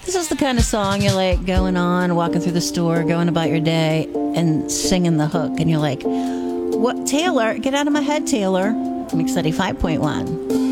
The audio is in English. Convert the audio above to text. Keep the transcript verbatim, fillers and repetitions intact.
This is the kind of song you're like going on, walking through the store, going about your day, and singing the hook. And you're like, what, Taylor? Get out of my head, Taylor. Mix eighty-five point one.